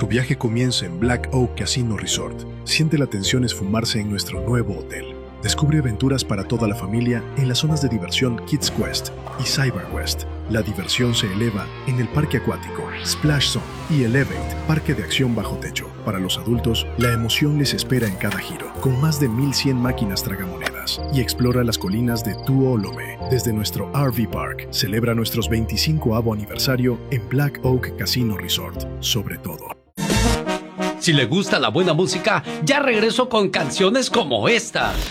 Tu viaje comienza en Black Oak Casino Resort. Siente la tensión esfumarse en nuestro nuevo hotel. Descubre aventuras para toda la familia en las zonas de diversión Kids Quest y Cyber Quest. La diversión se eleva en el parque acuático, Splash Zone y Elevate, parque de acción bajo techo. Para los adultos, la emoción les espera en cada giro, con más de 1100 máquinas tragamonedas. Y explora las colinas de Tuolumne. Desde nuestro RV Park, celebra nuestros 25º aniversario en Black Oak Casino Resort. Sobre todo. Si le gusta la buena música, ya regreso con canciones como esta.